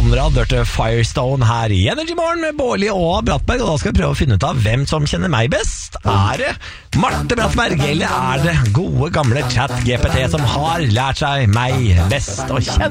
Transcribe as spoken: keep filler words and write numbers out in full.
Konrad hørte Firestone her i Energy Morgen med Bårli og Brattberg, og da skal vi prøve å finne ut av hvem som kjenner meg best. Er det Marte Brattberg, eller er det gode gamle chat G P T som har lært seg meg best å kjenne?